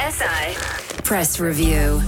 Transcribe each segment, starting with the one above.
SI Press Review.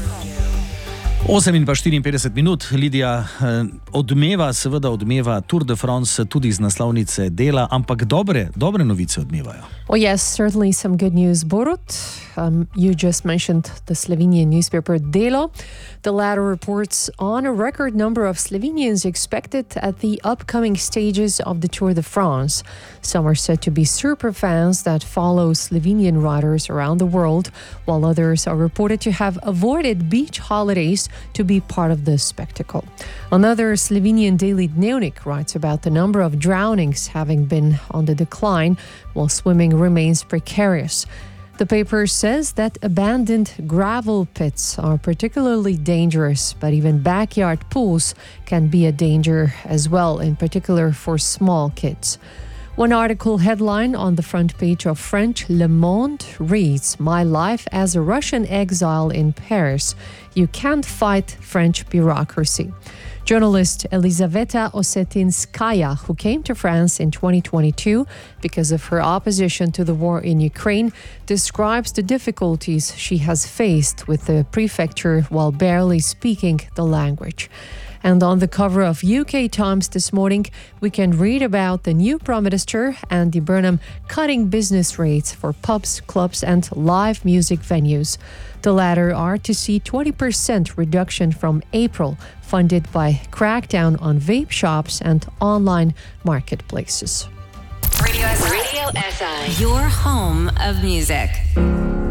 8:54 minut, Lidija, odmeva Tour de France tudi iz naslovnice Dela, ampak dobre novice odmevajo. Well, yes, certainly some good news, Borut. You just mentioned the Slovenian newspaper Delo. The latter reports on a record number of Slovenians expected at the upcoming stages of the Tour de France. Some are said to be super fans that follow Slovenian riders around the world, while others are reported to have avoided beach holidays to be part of the spectacle. Another Slovenian daily Dnevnik writes about the number of drownings having been on the decline, while swimming remains precarious. The paper says that abandoned gravel pits are particularly dangerous, but even backyard pools can be a danger as well, in particular for small kids. One article headline on the front page of French Le Monde reads, "My life as a Russian exile in Paris. You can't fight French bureaucracy." Journalist Elizaveta Osetinskaya, who came to France in 2022 because of her opposition to the war in Ukraine, describes the difficulties she has faced with the prefecture while barely speaking the language. And on the cover of UK Times this morning, we can read about the new Prime Minister, Andy Burnham, cutting business rates for pubs, clubs and live music venues. The latter are to see 20% reduction from April, funded by crackdown on vape shops and online marketplaces. Radio SI, your home of music.